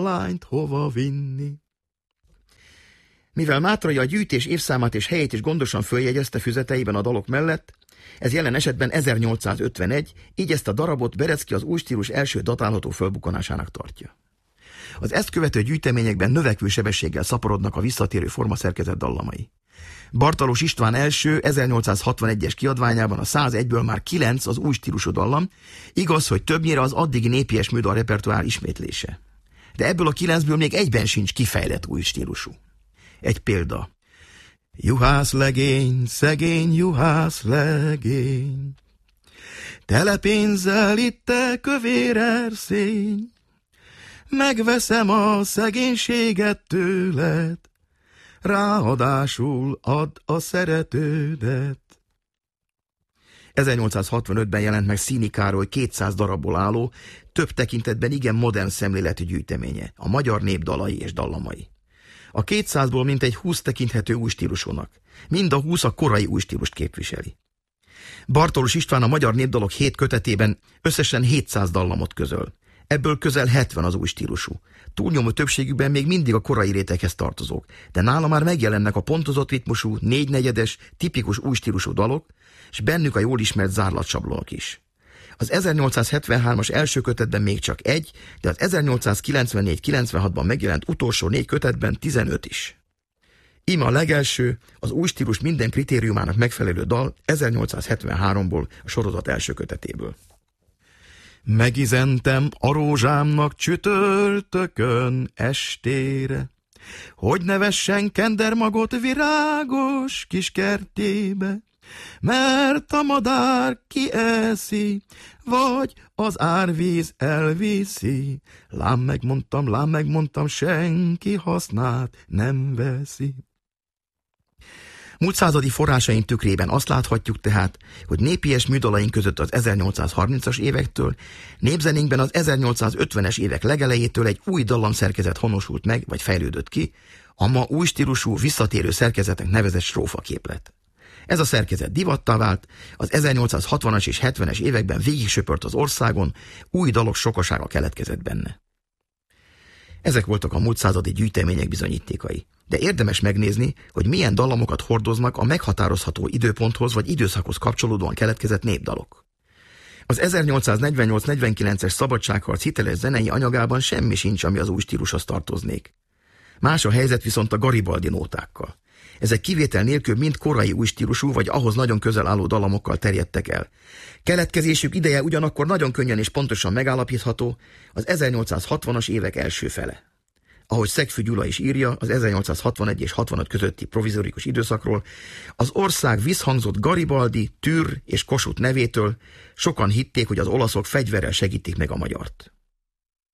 lányt hova vinni. Mivel Mátrai a gyűjtés évszámát és helyét is gondosan följegyezte füzeteiben a dalok mellett, ez jelen esetben 1851, így ezt a darabot Berecki az új stílus első datálható fölbukkanásának tartja. Az ezt követő gyűjteményekben növekvő sebességgel szaporodnak a visszatérő formaszerkezet dallamai. Bartalos István első 1861-es kiadványában a 101-ből már 9 az új stílusú dallam, igaz, hogy többnyire az addigi népies műdal repertoár ismétlése. De ebből a 9-ből még egyben sincs kifejlett új stílusú. Egy példa. Juhász legény, szegény juhász legény, tele pénzzel itte kövér erszény, megveszem a szegénységet tőled, ráadásul add a szeretődet. 1865-ben jelent meg Színi Károly 200 darabból álló, több tekintetben igen modern szemléletű gyűjteménye, a magyar nép dalai és dallamai. A 200-ból mintegy 20 tekinthető új stílusúnak, mind a 20 a korai új stílust képviseli. Bartalos István a magyar népdalok 7 kötetében összesen 700 dallamot közöl. Ebből közel 70 az új stílusú. Túlnyomó többségükben még mindig a korai réteghez tartozók, de nála már megjelennek a pontozott ritmusú, 4/4-es, tipikus új stílusú dalok, és bennük a jól ismert zárlatsablonok is. Az 1873-as első kötetben még csak 1, de az 1894-96-ban megjelent utolsó 4 kötetben 15 is. Íme a legelső, az új stílus minden kritériumának megfelelő dal 1873-ból, a sorozat első kötetéből. Megizentem a rózsámnak csütörtökön estére, hogy ne vessen kendermagot virágos kis kertjébe, mert a madár kieszi, vagy az árvíz elviszi. Lám megmondtam, senki hasznát nem veszi. Múlt századi forrásaink tükrében azt láthatjuk tehát, hogy népies műdalaink között az 1830-as évektől, népzenénkben az 1850-es évek legelejétől egy új dallamszerkezet honosult meg, vagy fejlődött ki, a ma új stílusú, visszatérő szerkezetnek nevezett strófaképlet. Ez a szerkezet divattá vált, az 1860-as és 70-es években végigsöpört az országon, új dalok sokasága keletkezett benne. Ezek voltak a múlt századi gyűjtemények bizonyítékai. De érdemes megnézni, hogy milyen dallamokat hordoznak a meghatározható időponthoz vagy időszakhoz kapcsolódóan keletkezett népdalok. Az 1848-49-es szabadságharc hiteles zenei anyagában semmi sincs, ami az új stílushoz tartoznék. Más a helyzet viszont a Garibaldi nótákkal. Ezek kivétel nélkül mind korai új stílusú vagy ahhoz nagyon közel álló dallamokkal terjedtek el. Keletkezésük ideje ugyanakkor nagyon könnyen és pontosan megállapítható, az 1860-as évek első fele. Ahogy Szegfű Gyula is írja az 1861 és 65 közötti provizorikus időszakról, az ország visszhangzott Garibaldi, Türr és Kossuth nevétől, sokan hitték, hogy az olaszok fegyverrel segítik meg a magyart.